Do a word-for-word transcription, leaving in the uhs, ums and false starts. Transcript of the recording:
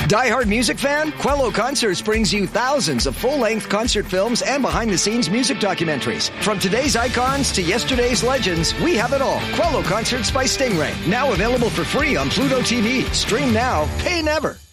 Die-hard music fan? Quello Concerts brings you thousands of full-length concert films and behind-the-scenes music documentaries. From today's icons to yesterday's legends, we have it all. Quello Concerts by Stingray. Now available for free on Pluto T V. Stream now, pay never.